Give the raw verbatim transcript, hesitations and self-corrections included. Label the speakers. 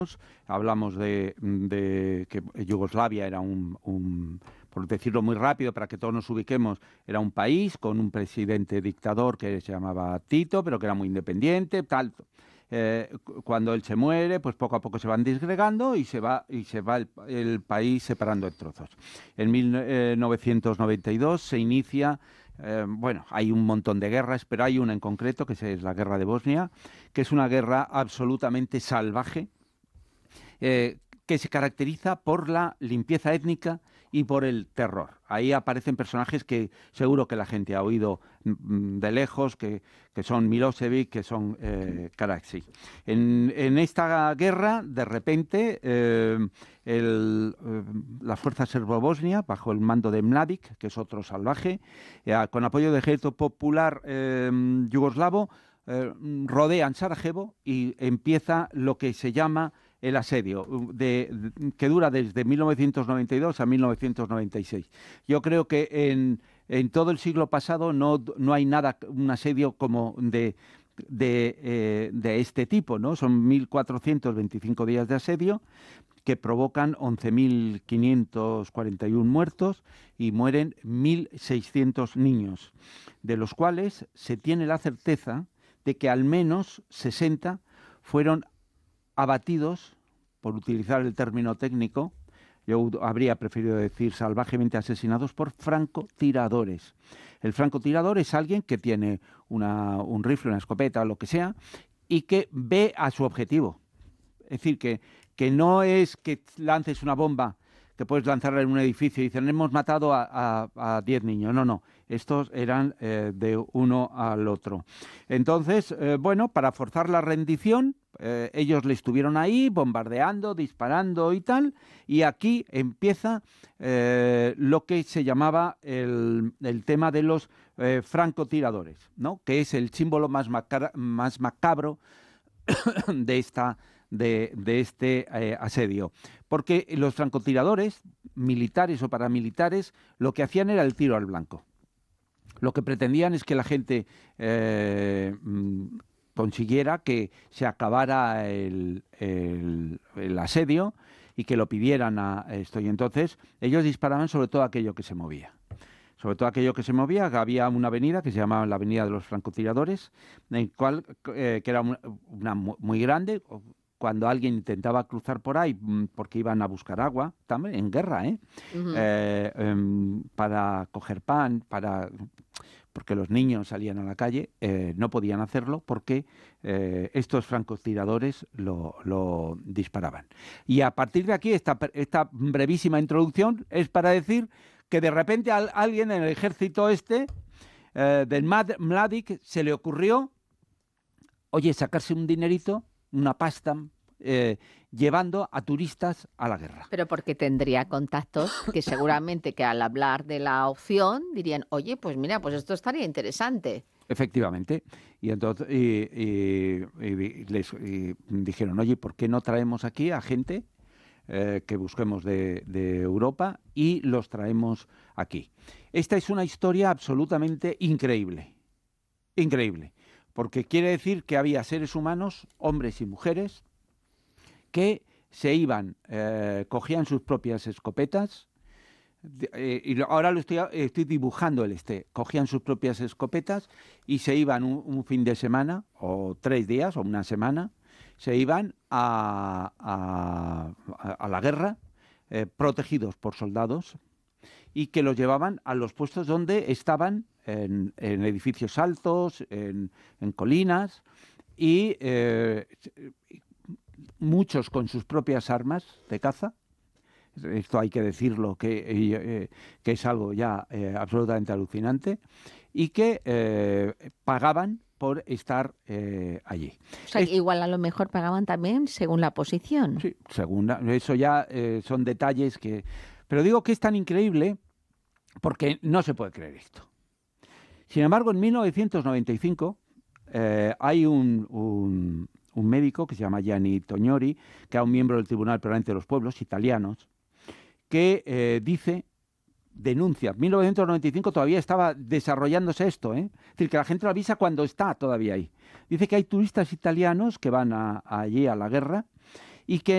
Speaker 1: Hablamos de, de que Yugoslavia era un, un, por decirlo muy rápido, para que todos nos ubiquemos, era un país con un presidente dictador que se llamaba Tito, pero que era muy independiente, tal. Eh, cuando él se muere, pues poco a poco se van disgregando y se va, y se va el, el país separando en trozos. En mil novecientos noventa y dos se inicia, eh, bueno, hay un montón de guerras, pero hay una en concreto, que es la guerra de Bosnia, que es una guerra absolutamente salvaje, Eh, que se caracteriza por la limpieza étnica y por el terror. Ahí aparecen personajes que seguro que la gente ha oído mm, de lejos, que, que son Milosevic, que son eh, Karadzic. En, en esta guerra, de repente, eh, el, eh, las fuerzas serbo-bosnia, bajo el mando de Mladic, que es otro salvaje, eh, con apoyo del ejército popular eh, yugoslavo, eh, rodean Sarajevo y empieza lo que se llama el asedio, de, de, que dura desde mil novecientos noventa y dos a mil novecientos noventa y seis. Yo creo que en, en todo el siglo pasado no, no hay nada, un asedio como de, de, eh, de este tipo, ¿no? Son mil cuatrocientos veinticinco días de asedio que provocan once mil quinientos cuarenta y uno muertos y mueren mil seiscientos niños, de los cuales se tiene la certeza de que al menos sesenta fueron abatidos, por utilizar el término técnico, yo habría preferido decir salvajemente asesinados por francotiradores. El francotirador es alguien que tiene una, un rifle, una escopeta o lo que sea, y que ve a su objetivo. Es decir, que, que no es que lances una bomba que puedes lanzarla en un edificio y dicen, hemos matado a diez niños. No, no, estos eran eh, de uno al otro. Entonces, eh, bueno, para forzar la rendición, eh, ellos le estuvieron ahí bombardeando, disparando y tal, y aquí empieza eh, lo que se llamaba el, el tema de los eh, francotiradores, ¿no? Que es el símbolo más, maca más macabro de esta de, de este eh, asedio, porque los francotiradores militares o paramilitares lo que hacían era el tiro al blanco. Lo que pretendían es que la gente eh, consiguiera que se acabara el, el, el asedio y que lo pidieran a esto, y entonces ellos disparaban sobre todo aquello que se movía. Sobre todo aquello que se movía, había una avenida que se llamaba la Avenida de los Francotiradores, en cual, eh, que era una, una muy grande. Cuando alguien intentaba cruzar por ahí, porque iban a buscar agua, también en guerra, ¿eh? Uh-huh. eh, eh, para coger pan, para porque los niños salían a la calle, eh, no podían hacerlo porque eh, estos francotiradores lo, lo disparaban. Y a partir de aquí, esta, esta brevísima introducción es para decir que de repente a alguien en el ejército este, eh, del Mladic, se le ocurrió, oye, sacarse un dinerito, una pasta, eh, llevando a turistas a la guerra.
Speaker 2: Pero porque tendría contactos que seguramente que al hablar de la opción dirían, oye, pues mira, pues esto estaría interesante.
Speaker 1: Efectivamente. Y entonces y, y, y les y dijeron, oye, ¿por qué no traemos aquí a gente eh, que busquemos de, de Europa y los traemos aquí? Esta es una historia absolutamente increíble. Increíble. Porque quiere decir que había seres humanos, hombres y mujeres, que se iban, eh, cogían sus propias escopetas, eh, y ahora lo estoy, estoy dibujando el este, cogían sus propias escopetas y se iban un, un fin de semana, o tres días, o una semana, se iban a, a, a la guerra, eh, protegidos por soldados, y que los llevaban a los puestos donde estaban, en, en edificios altos, en, en colinas, y eh, muchos con sus propias armas de caza. Esto hay que decirlo, que, eh, que es algo ya eh, absolutamente alucinante, y que eh, pagaban por estar eh, allí.
Speaker 2: O sea, es, igual a lo mejor pagaban también según la posición.
Speaker 1: Sí, según la, eso ya eh, son detalles que... Pero digo que es tan increíble porque no se puede creer esto. Sin embargo, en mil novecientos noventa y cinco eh, hay un... un un médico que se llama Gianni Tognori, que era un miembro del Tribunal Permanente de los Pueblos, italianos, que eh, dice, denuncia, en mil novecientos noventa y cinco todavía estaba desarrollándose esto, ¿eh? Es decir, que la gente lo avisa cuando está todavía ahí. Dice que hay turistas italianos que van a, a allí a la guerra y que